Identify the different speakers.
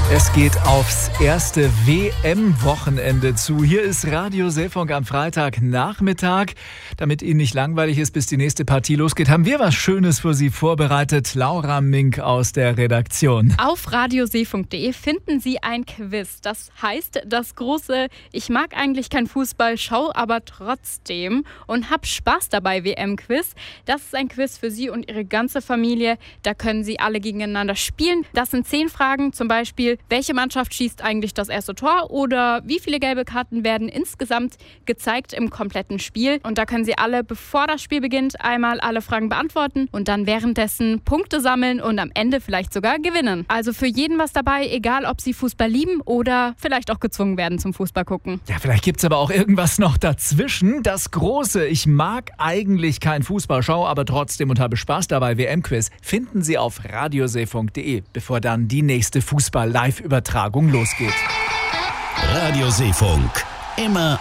Speaker 1: Es geht aufs erste WM-Wochenende zu. Hier ist Radio Seefunk am Freitagnachmittag. Damit Ihnen nicht langweilig ist, bis die nächste Partie losgeht, haben wir was Schönes für Sie vorbereitet. Laura Mink aus der Redaktion.
Speaker 2: Auf radioseefunk.de finden Sie ein Quiz. Das heißt, das große Ich mag eigentlich kein Fußball, schau aber trotzdem und hab Spaß dabei WM-Quiz. Das ist ein Quiz für Sie und Ihre ganze Familie. Da können Sie alle gegeneinander spielen. Das sind 10 Fragen, zum Beispiel: Welche Mannschaft schießt eigentlich das erste Tor? Oder wie viele gelbe Karten werden insgesamt gezeigt im kompletten Spiel? Und da können Sie alle, bevor das Spiel beginnt, einmal alle Fragen beantworten und dann währenddessen Punkte sammeln und am Ende vielleicht sogar gewinnen. Also für jeden was dabei, egal ob Sie Fußball lieben oder vielleicht auch gezwungen werden zum Fußball gucken.
Speaker 1: Ja, vielleicht gibt es aber auch irgendwas noch dazwischen. Das große Ich mag eigentlich kein Fußball, schau aber trotzdem und habe Spaß dabei WM-Quiz finden Sie auf radioseefunk.de, bevor dann die nächste Fußball-Live-Übertragung losgeht.
Speaker 3: Radio Seefunk. Immer